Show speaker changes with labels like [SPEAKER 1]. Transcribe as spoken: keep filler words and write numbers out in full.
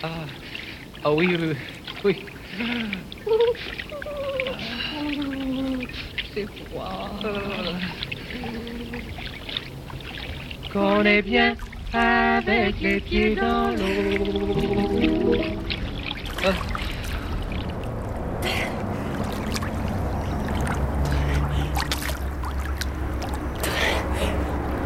[SPEAKER 1] Ah, ah oui, oui, oui. C'est froid. Qu'on est bien avec les pieds dans l'eau.